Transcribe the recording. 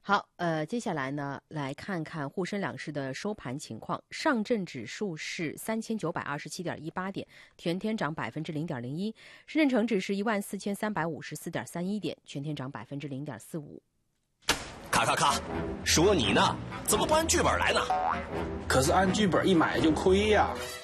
好，接下来呢，来看看沪深两市的收盘情况。上证指数是3927.18点，全天涨0.01%；深圳成指是14354.31点，全天涨0.45%。 咔，说你呢，怎么不按剧本来呢？ 可是按剧本一买就亏呀。